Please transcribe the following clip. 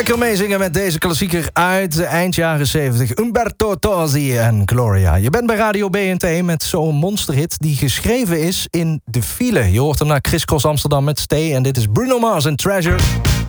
Lekker meezingen met deze klassieker uit de eind jaren 70. Umberto Tozzi en Gloria. Je bent bij Radio BNT met zo'n monsterhit die geschreven is in de file. Je hoort hem naar Chris Cross Amsterdam met Stay. En dit is Bruno Mars en Treasure.